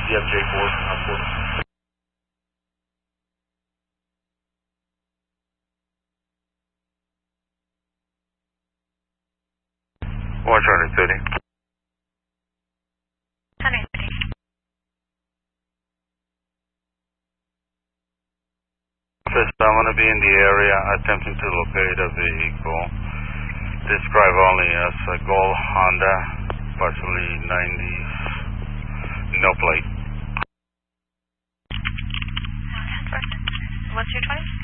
DFJ4, output. 130. 130. Office, I'm going to be in the area attempting to locate a vehicle described only as a Gold Honda, possibly 90s, no plate. What's your 20?